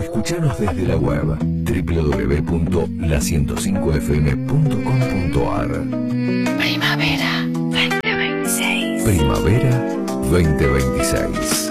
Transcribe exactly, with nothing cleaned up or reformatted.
Escuchanos desde la web doble u doble u doble u punto la ciento cinco f m punto com punto a r. Primavera veinte veintiséis. Primavera veinte veintiséis.